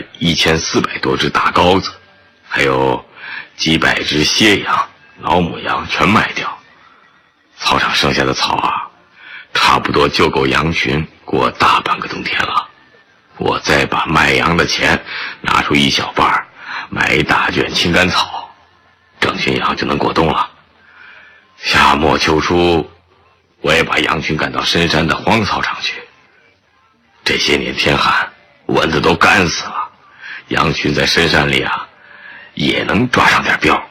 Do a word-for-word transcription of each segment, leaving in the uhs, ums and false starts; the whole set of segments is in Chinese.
一千四百多只大羔子，还有几百只歇羊、老母羊全卖掉。草场剩下的草啊，差不多就够羊群过大半个冬天了。我再把卖羊的钱拿出一小半，买一大卷青干草，整群羊就能过冬了。夏末秋初，我也把羊群赶到深山的荒草场去。这些年天寒，蚊子都干死了，羊群在深山里啊，也能抓上点膘。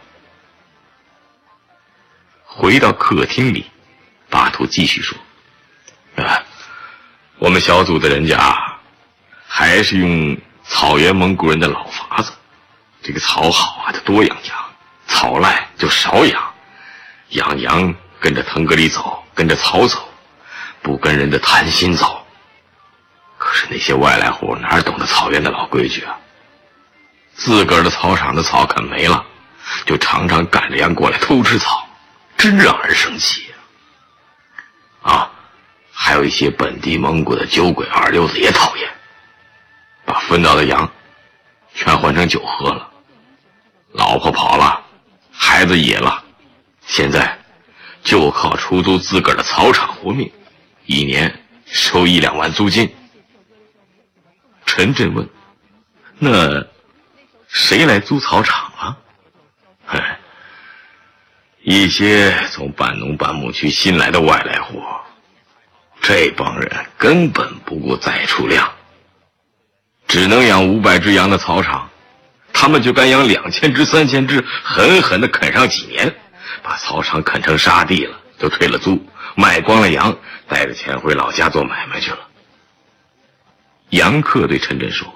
回到客厅里，巴图继续说：“啊，我们小组的人家还是用草原蒙古人的老法子，这个草好啊，就多养羊；草赖就少养。养羊跟着腾格里走，跟着草走，不跟人的贪心走。可是那些外来户哪懂得草原的老规矩啊？自个儿的草场的草啃没了，就常常赶着羊过来偷吃草，真让人生气啊！啊，还有一些本地蒙古的酒鬼二流子也讨厌，把分到的羊全换成酒喝了，老婆跑了，孩子野了，现在就靠出租自个儿的草场活命，一年收一两万租金。陈震问：“那谁来租草场啊？”哎，一些从半农半牧区新来的外来户，这帮人根本不顾宰畜量，只能养五百只羊的草场，他们就敢养两千只、三千只，狠狠地啃上几年，把草场啃成沙地了，就退了租，卖光了羊，带着钱回老家做买卖去了。杨克对陈震说：“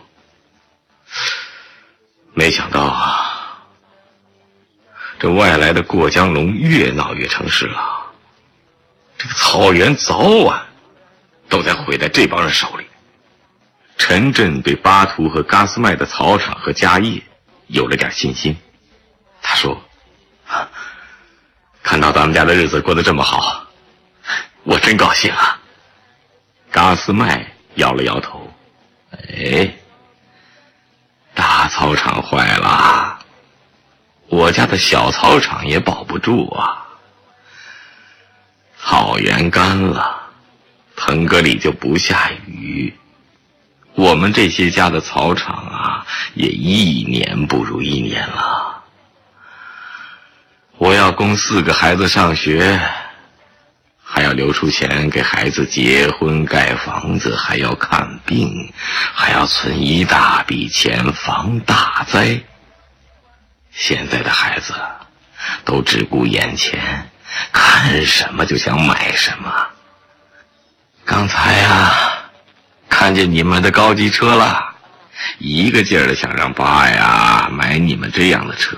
没想到啊，这外来的过江龙越闹越成事了，这个草原早晚都得毁在这帮人手里。”陈震对巴图和嘎斯麦的草场和家业有了点信心。他说：“啊，看到咱们家的日子过得这么好，我真高兴啊。”嘎斯麦摇了摇头：“哎，大草场坏了，我家的小草场也保不住啊。草原干了，腾格里就不下雨，我们这些家的草场啊，也一年不如一年了。我要供四个孩子上学，还要留出钱给孩子结婚、盖房子，还要看病，还要存一大笔钱防大灾。现在的孩子都只顾眼前，看什么就想买什么。刚才啊，看见你们的高级车了，一个劲儿的想让爸呀买你们这样的车。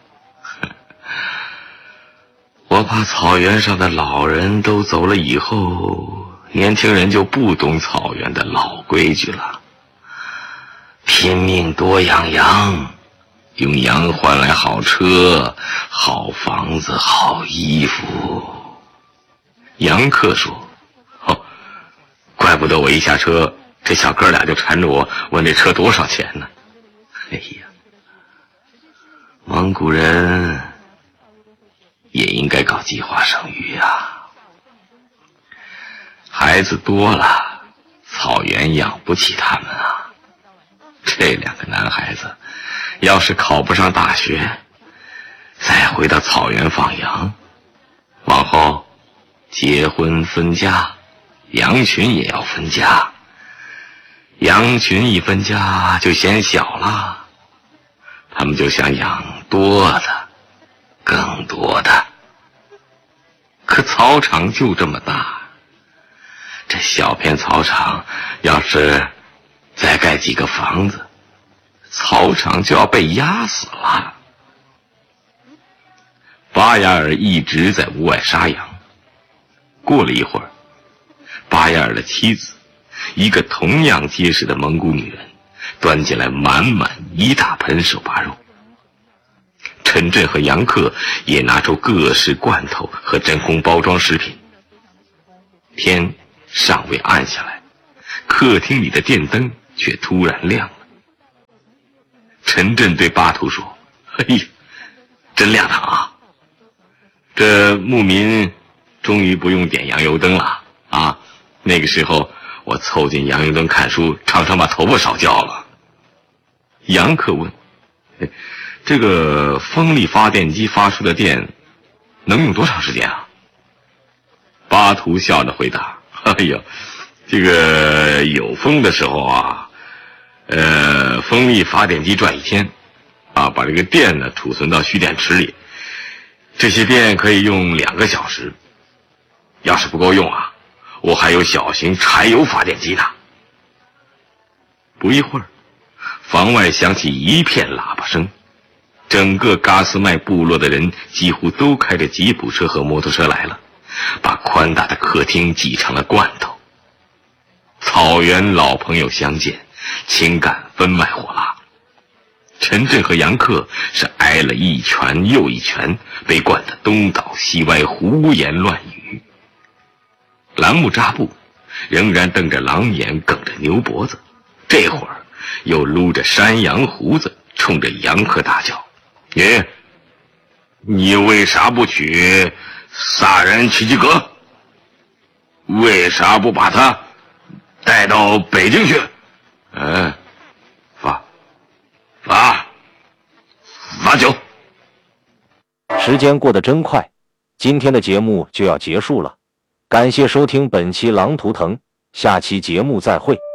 我怕草原上的老人都走了以后，年轻人就不懂草原的老规矩了，拼命多养羊，用羊换来好车、好房子、好衣服。杨克说：“哦，怪不得我一下车，这小哥俩就缠着我问这车多少钱呢。哎呀，蒙古人也应该搞计划生育啊，孩子多了，草原养不起他们啊。这两个男孩子要是考不上大学，再回到草原放羊，往后结婚分家，羊群也要分家，羊群一分家就嫌小了，他们就想养多的更多的。可草场就这么大，这小片草场要是再盖几个房子，草场就要被压死了。”巴雅尔一直在屋外杀羊。过了一会儿，巴雅尔的妻子，一个同样结实的蒙古女人，端进来满满一大盆手扒肉。陈震和杨克也拿出各式罐头和真空包装食品。天尚未暗下来，客厅里的电灯却突然亮了。 陈震对巴图说：“哎呀，真亮堂啊！这牧民终于不用点洋油灯了啊！那个时候我凑近洋油灯看书，常常把头发烧焦了。”杨克问：“这个风力发电机发出的电能用多长时间啊？”巴图笑着回答：“哎呀，这个有风的时候啊，呃，风力发电机转一天，啊，把这个电呢储存到蓄电池里，这些电可以用两个小时。要是不够用啊，我还有小型柴油发电机呢。”不一会儿，房外响起一片喇叭声，整个嘎斯麦部落的人几乎都开着吉普车和摩托车来了，把宽大的客厅挤成了罐头。草原老朋友相见，情感分外火辣。陈震和杨克是挨了一拳又一拳，被灌得东倒西歪，胡言乱语。栏木扎布仍然瞪着狼眼，梗着牛脖子，这会儿又撸着山羊胡子，冲着杨克大叫：“你，你为啥不娶萨人齐吉格？为啥不把他带到北京去？嗯，罚罚罚酒。” 时间过得真快，今天的节目就要结束了，感谢收听本期狼图腾，下期节目再会。